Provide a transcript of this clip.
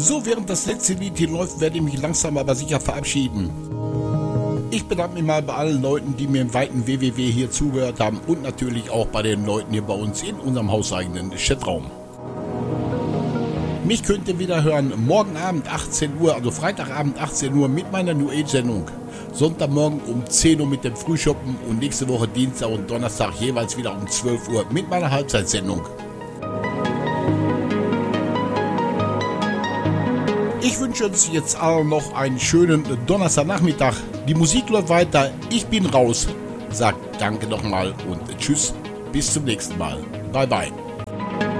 So, während das letzte Lied hier läuft, werde ich mich langsam aber sicher verabschieden. Ich bedanke mich mal bei allen Leuten, die mir im weiten WWW hier zugehört haben und natürlich auch bei den Leuten hier bei uns in unserem hauseigenen Chatraum. Mich könnt ihr wieder hören morgen Abend 18 Uhr, also Freitagabend 18 Uhr mit meiner New Age Sendung. Sonntagmorgen um 10 Uhr mit dem Frühschoppen und nächste Woche Dienstag und Donnerstag jeweils wieder um 12 Uhr mit meiner Halbzeitsendung. Ich wünsche uns jetzt allen noch einen schönen Donnerstagnachmittag. Die Musik läuft weiter, ich bin raus. Sagt danke nochmal und tschüss, bis zum nächsten Mal. Bye bye.